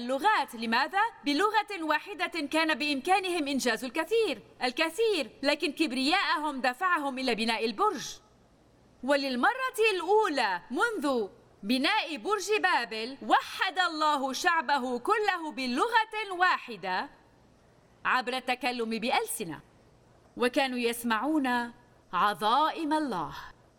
اللغات. لماذا؟ بلغة واحدة كان بإمكانهم إنجاز الكثير، لكن كبرياءهم دفعهم إلى بناء البرج. وللمرة الأولى منذ بناء برج بابل وحد الله شعبه كله بلغة واحدة عبر التكلم بألسنة، وكانوا يسمعون عظائم الله.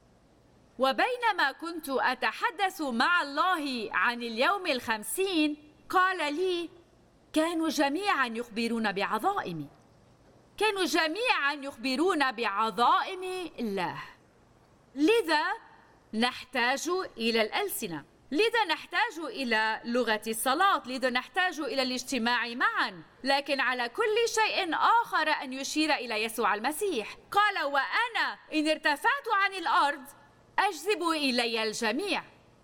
وبينما كنت أتحدث مع الله عن اليوم 50 قال لي: كانوا جميعا يخبرون بعظائمي، كانوا جميعا يخبرون بعظائم الله. لذا نحتاج إلى الألسنة، لذا نحتاج إلى لغة الصلاة، لذا نحتاج إلى الاجتماع معا، لكن على كل شيء آخر أن يشير إلى يسوع المسيح. قال: وأنا إن ارتفعت عن الأرض أجذب إلي الجميع.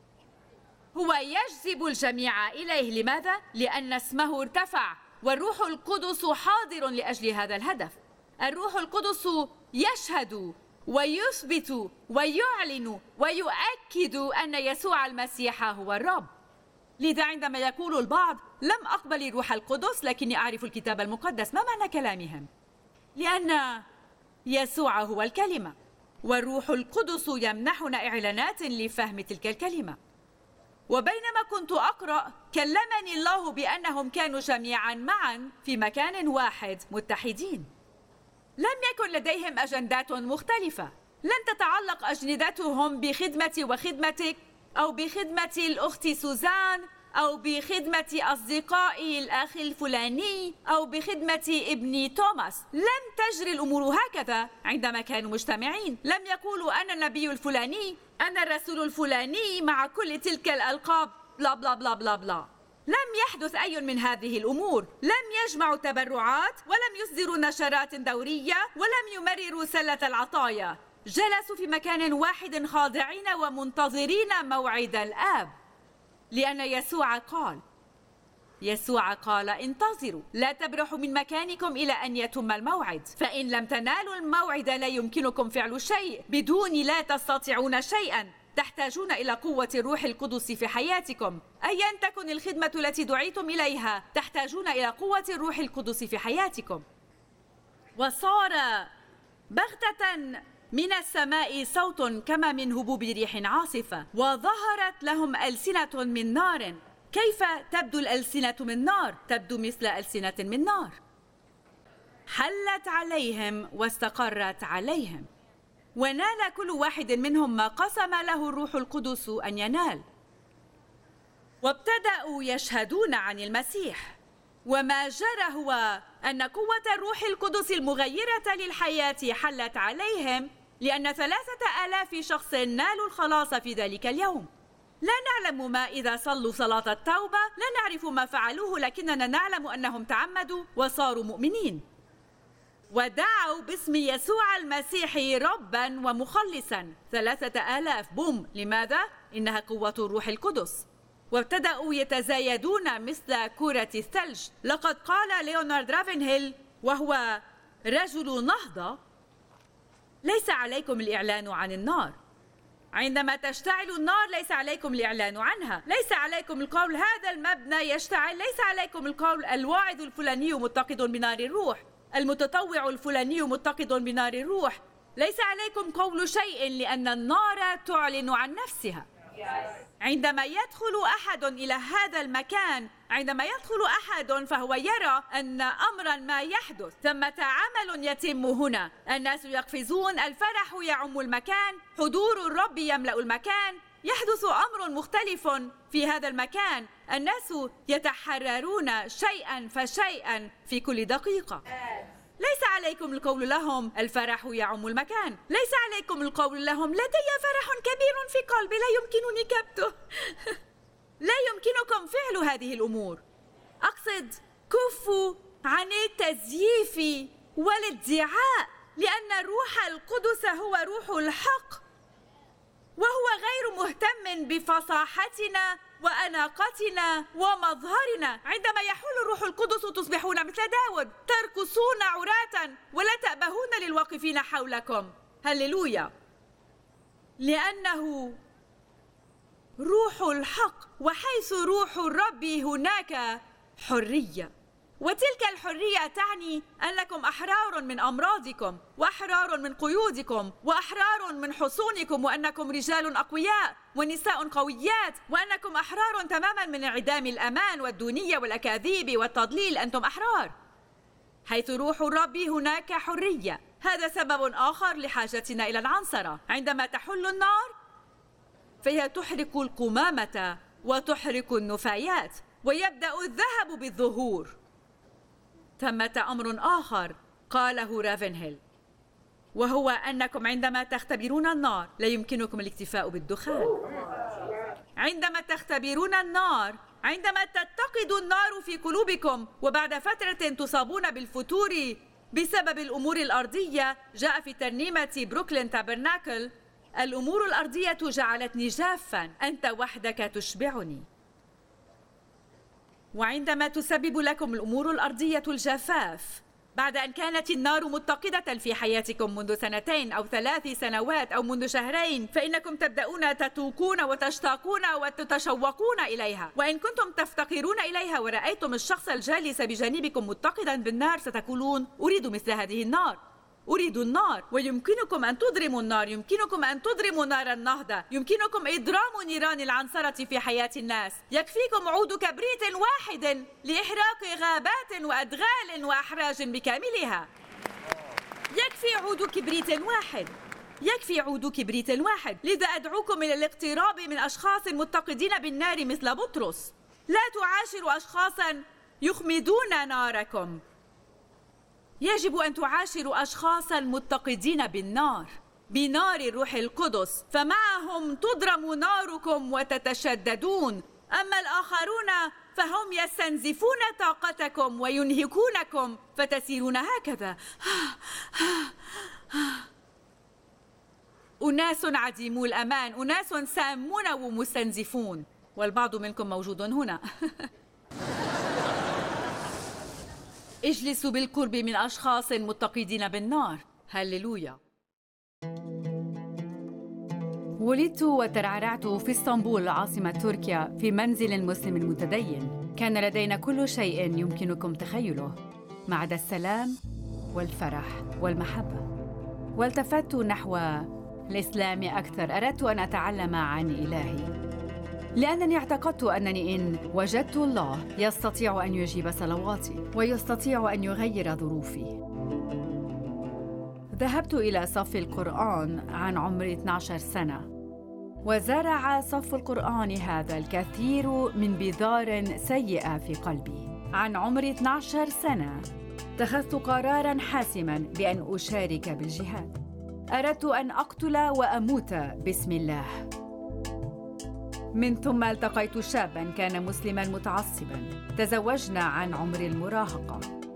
هو يجذب الجميع إليه. لماذا؟ لأن اسمه ارتفع، والروح القدس حاضر لأجل هذا الهدف. الروح القدس يشهد ويثبت ويعلن ويؤكد أن يسوع المسيح هو الرب. لذا عندما يقول البعض: لم أقبل الروح القدس لكني أعرف الكتاب المقدس، ما معنى كلامهم؟ لأن يسوع هو الكلمة، والروح القدس يمنحنا إعلانات لفهم تلك الكلمة. وبينما كنت أقرأ كلمني الله بأنهم كانوا جميعا معا في مكان واحد متحدين. لم يكن لديهم أجندات مختلفة، لن تتعلق أجندتهم بخدمتي وخدمتك، أو بخدمة الأخت سوزان، أو بخدمة أصدقائي الأخ الفلاني، أو بخدمة ابني توماس. لم تجري الأمور هكذا عندما كانوا مجتمعين. لم يقولوا: أنا النبي الفلاني، أنا الرسول الفلاني، مع كل تلك الألقاب بلا بلا بلا بلا بلا. لم يحدث أي من هذه الأمور. لم يجمعوا تبرعات، ولم يصدروا نشرات دورية، ولم يمرروا سلة العطايا. جلسوا في مكان واحد خاضعين ومنتظرين موعد الآب، لأن يسوع قال: انتظروا، لا تبرحوا من مكانكم إلى أن يتم الموعد، فإن لم تنالوا الموعد لا يمكنكم فعل شيء. بدوني لا تستطيعون شيئا. تحتاجون إلى قوة الروح القدس في حياتكم. أيا تكن الخدمة التي دعيتم إليها، تحتاجون إلى قوة الروح القدس في حياتكم. وصار بغتة من السماء صوت كما من هبوب ريح عاصفة، وظهرت لهم ألسنة من نار. كيف تبدو الألسنة من نار؟ تبدو مثل ألسنة من نار. حلت عليهم واستقرت عليهم، ونال كل واحد منهم ما قسم له الروح القدس أن ينال. وابتدأوا يشهدون عن المسيح. وما جرى هو أن قوة الروح القدس المغيرة للحياة حلت عليهم، لأن 3000 شخص نالوا الخلاص في ذلك اليوم. لا نعلم ما إذا صلوا صلاة التوبة، لا نعرف ما فعلوه، لكننا نعلم أنهم تعمدوا وصاروا مؤمنين ودعوا باسم يسوع المسيح ربا ومخلصا. 3000 بوم. لماذا؟ إنها قوة الروح القدس. وابتدأوا يتزايدون مثل كرة الثلج. لقد قال ليونارد رافنهيل وهو رجل نهضة: ليس عليكم الإعلان عن النار. عندما تشتعل النار ليس عليكم الإعلان عنها، ليس عليكم القول هذا المبنى يشتعل، ليس عليكم القول الواعظ الفلاني متقد بنار الروح، المتطوع الفلاني متقد بنار الروح. ليس عليكم قول شيء، لأن النار تعلن عن نفسها. عندما يدخل أحد إلى هذا المكان، عندما يدخل أحد فهو يرى أن أمرا ما يحدث. ثمة عمل يتم هنا. الناس يقفزون، الفرح يعم المكان، حضور الرب يملأ المكان. يحدث أمر مختلف في هذا المكان. الناس يتحررون شيئا فشيئا في كل دقيقة. ليس عليكم القول لهم الفرح يعم المكان، ليس عليكم القول لهم لدي فرح كبير في قلبي لا يمكنني كبته. لا يمكنكم فعل هذه الأمور. أقصد كفوا عن التزييف والادعاء، لأن الروح القدس هو روح الحق، وهو غير مهتم بفصاحتنا وأناقتنا ومظهرنا. عندما يحل الروح القدس تصبحون مثل داود، ترقصون عراة ولا تأبهون للواقفين حولكم. هللويا. لأنه روح الحق، وحيث روح الرب هناك حرية. وتلك الحرية تعني أنكم أحرار من أمراضكم، وأحرار من قيودكم، وأحرار من حصونكم، وأنكم رجال أقوياء ونساء قويات، وأنكم أحرار تماما من انعدام الأمان والدونية والأكاذيب والتضليل. أنتم أحرار. حيث روح الرب هناك حرية. هذا سبب آخر لحاجتنا إلى العنصرة. عندما تحل النار فهي تحرق القمامة وتحرق النفايات، ويبدأ الذهب بالظهور. ثمة أمر آخر قاله رافنهيل، وهو أنكم عندما تختبرون النار لا يمكنكم الاكتفاء بالدخان. عندما تختبرون النار، عندما تتقد النار في قلوبكم وبعد فترة تصابون بالفتور بسبب الأمور الأرضية، جاء في ترنيمة بروكلين تابرناكل: الأمور الأرضية جعلتني جافا، أنت وحدك تشبعني. وعندما تسبب لكم الأمور الأرضية الجفاف بعد أن كانت النار متقدة في حياتكم منذ 2 أو 3 سنوات أو منذ شهرين، فإنكم تبدأون تتوقون وتشتاقون وتتشوقون إليها. وإن كنتم تفتقرون إليها ورأيتم الشخص الجالس بجانبكم متقدا بالنار، ستقولون: أريد مثل هذه النار، أريد النار. ويمكنكم أن تضرموا النار، يمكنكم أن تضرموا نار النهضة، يمكنكم إضرام نيران العنصرة في حياة الناس. يكفيكم عود كبريت واحد لإحراق غابات وأدغال وأحراج بكاملها. يكفي عود كبريت واحد، يكفي عود كبريت واحد. لذا أدعوكم إلى الاقتراب من أشخاص متقدين بالنار مثل بطرس. لا تعاشروا أشخاصا يخمدون ناركم. يجب أن تعاشروا أشخاصاً متقدين بالنار، بنار الروح القدس، فمعهم تضرم ناركم وتتشددون. أما الآخرون فهم يستنزفون طاقتكم وينهكونكم، فتسيرون هكذا. أناس عديمو الأمان، أناس سامون ومستنزفون، والبعض منكم موجود هنا. اجلسوا بالقرب من أشخاص متقدين بالنار. هللويا. ولدت وترعرعت في اسطنبول عاصمة تركيا في منزل مسلم متدين. كان لدينا كل شيء يمكنكم تخيله ما عدا السلام والفرح والمحبة. والتفت نحو الإسلام أكثر. أردت أن أتعلم عن إلهي، لأنني اعتقدت أنني إن وجدت الله يستطيع أن يجيب صلواتي ويستطيع أن يغير ظروفي. ذهبت إلى صف القرآن عن عمر 12 سنة، وزرع صف القرآن هذا الكثير من بذار سيئة في قلبي. عن عمر 12 سنة اتخذت قراراً حاسماً بأن أشارك بالجهاد. أردت أن أقتل وأموت باسم الله. من ثم التقيت شاباً كان مسلماً متعصباً. تزوجنا عن عمر المراهقة،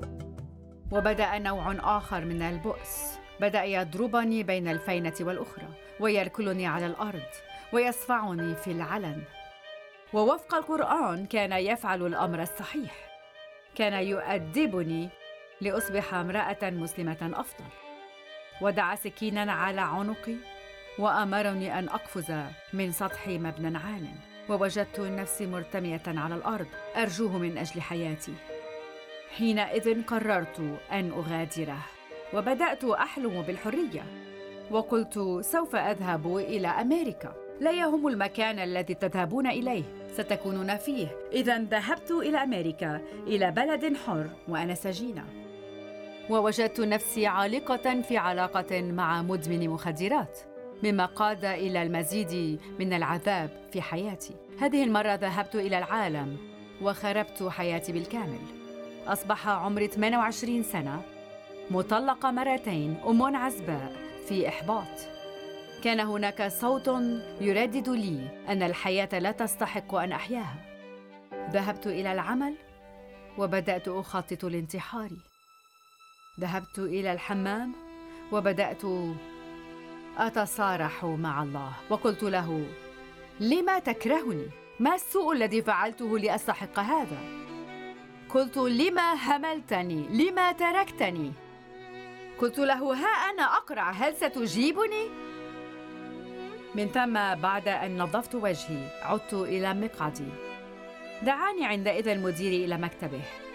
وبدأ نوع آخر من البؤس. بدأ يضربني بين الفينة والأخرى، ويركلني على الأرض، ويصفعني في العلن. ووفق القرآن كان يفعل الأمر الصحيح. كان يؤدبني لأصبح امرأة مسلمة أفضل. ودع سكيناً على عنقي وأمرني أن أقفز من سطح مبنى عال، ووجدت نفسي مرتمية على الأرض أرجوه من أجل حياتي. حينئذ قررت أن أغادره، وبدأت أحلم بالحرية. وقلت سوف أذهب إلى أمريكا، لا يهم المكان الذي تذهبون إليه، ستكونون فيه. إذا ذهبت إلى أمريكا، إلى بلد حر وأنا سجينة. ووجدت نفسي عالقة في علاقة مع مدمن مخدرات، مما قاد إلى المزيد من العذاب في حياتي. هذه المرة ذهبت إلى العالم وخربت حياتي بالكامل. أصبح عمري 28 سنة، مطلقة 2 مرات، أم عزباء، في إحباط. كان هناك صوت يردد لي أن الحياة لا تستحق أن أحياها. ذهبت إلى العمل وبدأت أخطط لانتحاري. ذهبت إلى الحمام وبدأت أتصارح مع الله، وقلت له: لما تكرهني؟ ما السوء الذي فعلته لأستحق هذا؟ قلت: لما هملتني؟ لما تركتني؟ قلت له: ها أنا أقرع، هل ستجيبني؟ من ثم بعد أن نظفت وجهي عدت إلى مقعدي دعاني عندئذ المدير إلى مكتبه.